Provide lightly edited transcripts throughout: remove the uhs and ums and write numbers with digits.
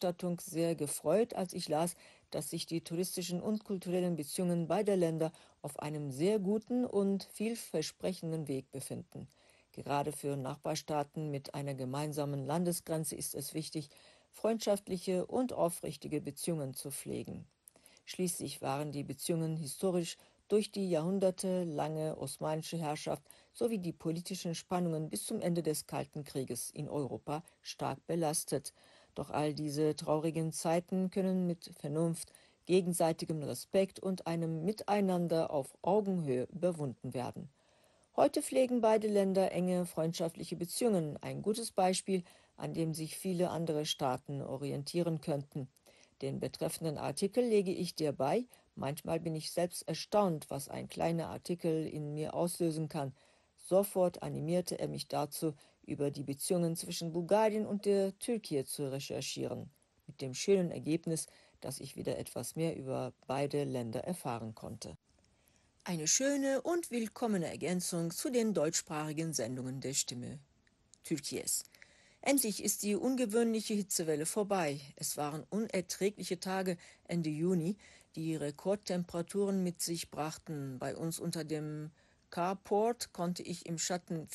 Berichterstattung sehr gefreut, als ich las, dass sich die touristischen und kulturellen Beziehungen beider Länder auf einem sehr guten und vielversprechenden Weg befinden. Gerade für Nachbarstaaten mit einer gemeinsamen Landesgrenze ist es wichtig, freundschaftliche und aufrichtige Beziehungen zu pflegen. Schließlich waren die Beziehungen historisch durch die jahrhundertelange osmanische Herrschaft sowie die politischen Spannungen bis zum Ende des Kalten Krieges in Europa stark belastet. Doch all diese traurigen Zeiten können mit Vernunft, gegenseitigem Respekt und einem Miteinander auf Augenhöhe überwunden werden. Heute pflegen beide Länder enge freundschaftliche Beziehungen, ein gutes Beispiel, an dem sich viele andere Staaten orientieren könnten. Den betreffenden Artikel lege ich dir bei. Manchmal bin ich selbst erstaunt, was ein kleiner Artikel in mir auslösen kann. Sofort animierte er mich dazu, über die Beziehungen zwischen Bulgarien und der Türkei zu recherchieren, mit dem schönen Ergebnis, dass ich wieder etwas mehr über beide Länder erfahren konnte. Eine schöne und willkommene Ergänzung zu den deutschsprachigen Sendungen der Stimme Türkies. Endlich ist die ungewöhnliche Hitzewelle vorbei. Es waren unerträgliche Tage Ende Juni, die Rekordtemperaturen mit sich brachten. Bei uns unter dem Carport konnte ich im Schatten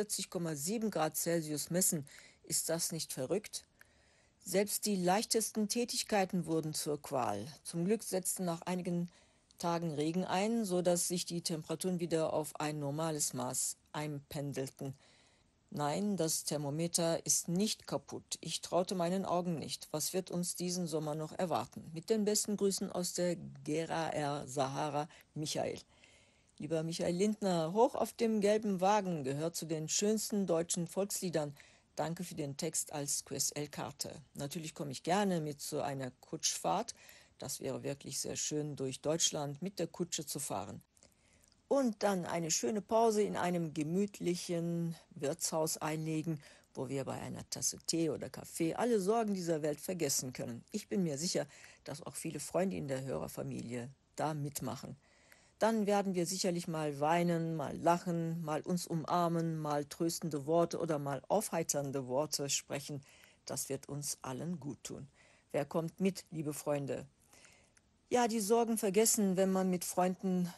44,7 Grad Celsius messen. Ist das nicht verrückt? Selbst die leichtesten Tätigkeiten wurden zur Qual. Zum Glück setzte nach einigen Tagen Regen ein, sodass sich die Temperaturen wieder auf ein normales Maß einpendelten. Nein, das Thermometer ist nicht kaputt. Ich traute meinen Augen nicht. Was wird uns diesen Sommer noch erwarten? Mit den besten Grüßen aus der Gera Sahara, Michael. Lieber Michael Lindner, Hoch auf dem gelben Wagen gehört zu den schönsten deutschen Volksliedern. Danke für den Text als QSL-Karte. Natürlich komme ich gerne mit so einer Kutschfahrt. Das wäre wirklich sehr schön, durch Deutschland mit der Kutsche zu fahren. Und dann eine schöne Pause in einem gemütlichen Wirtshaus einlegen, wo wir bei einer Tasse Tee oder Kaffee alle Sorgen dieser Welt vergessen können. Ich bin mir sicher, dass auch viele Freunde in der Hörerfamilie da mitmachen. Dann werden wir sicherlich mal weinen, mal lachen, mal uns umarmen, mal tröstende Worte oder mal aufheiternde Worte sprechen. Das wird uns allen gut tun. Wer kommt mit, liebe Freunde? Ja, die Sorgen vergessen, wenn man mit Freunden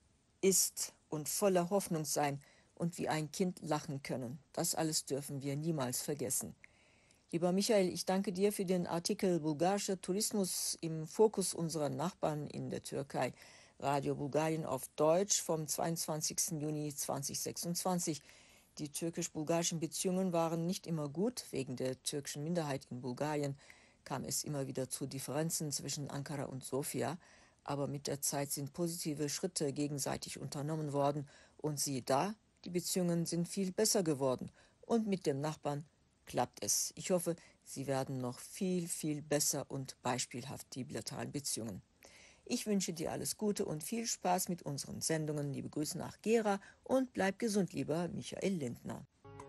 ist und voller Hoffnung sein und wie ein Kind lachen können. Das alles dürfen wir niemals vergessen. Lieber Michael, ich danke dir für den Artikel Bulgarischer Tourismus im Fokus unserer Nachbarn in der Türkei. Radio Bulgarien auf Deutsch vom 22. Juni 2026. Die türkisch-bulgarischen Beziehungen waren nicht immer gut. Wegen der türkischen Minderheit in Bulgarien kam es immer wieder zu Differenzen zwischen Ankara und Sofia. Aber mit der Zeit sind positive Schritte gegenseitig unternommen worden. Und siehe da, die Beziehungen sind viel besser geworden. Und mit dem Nachbarn klappt es. Ich hoffe, sie werden noch viel, viel besser und beispielhaft, die bilateralen Beziehungen. Ich wünsche dir alles Gute und viel Spaß mit unseren Sendungen. Liebe Grüße nach Gera und bleib gesund, lieber Michael Lindner.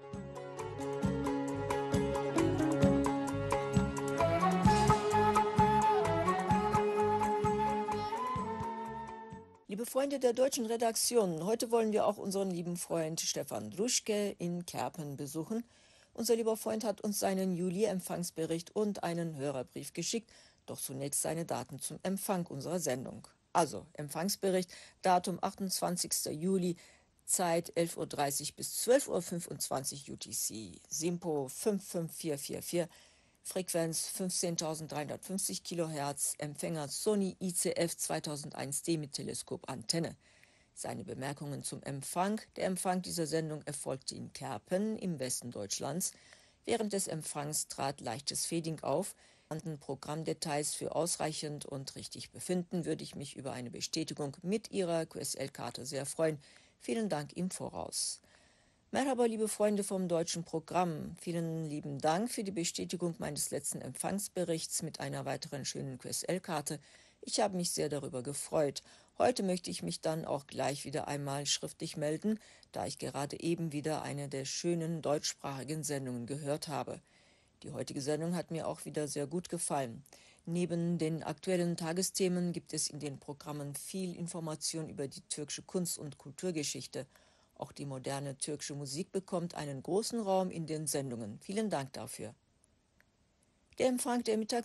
Liebe Freunde der deutschen Redaktion, heute wollen wir auch unseren lieben Freund Stefan Druschke in Kerpen besuchen. Unser lieber Freund hat uns seinen Juli-Empfangsbericht und einen Hörerbrief geschickt, doch zunächst seine Daten zum Empfang unserer Sendung. Also, Empfangsbericht, Datum 28. Juli, Zeit 11:30 Uhr bis 12:25 Uhr UTC, SIMPO 55444, Frequenz 15.350 kHz, Empfänger Sony ICF 2001D mit Teleskopantenne. Seine Bemerkungen zum Empfang. Der Empfang dieser Sendung erfolgte in Kerpen im Westen Deutschlands. Während des Empfangs trat leichtes Fading auf. An Programmdetails für ausreichend und richtig befinden, würde ich mich über eine Bestätigung mit Ihrer QSL-Karte sehr freuen. Vielen Dank im Voraus. Merhaba, liebe Freunde vom deutschen Programm. Vielen lieben Dank für die Bestätigung meines letzten Empfangsberichts mit einer weiteren schönen QSL-Karte. Ich habe mich sehr darüber gefreut. Heute möchte ich mich dann auch gleich wieder einmal schriftlich melden, da ich gerade eben wieder eine der schönen deutschsprachigen Sendungen gehört habe. Die heutige Sendung hat mir auch wieder sehr gut gefallen. Neben den aktuellen Tagesthemen gibt es in den Programmen viel Information über die türkische Kunst- und Kulturgeschichte. Auch die moderne türkische Musik bekommt einen großen Raum in den Sendungen. Vielen Dank dafür. Der Empfang der